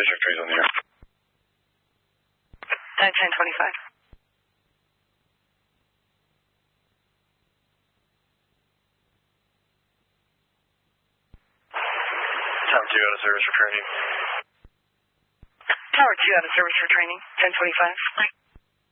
Victory's on the air. 1025. Tower 2 out of service for training. Tower 2 out of service for training. 1025.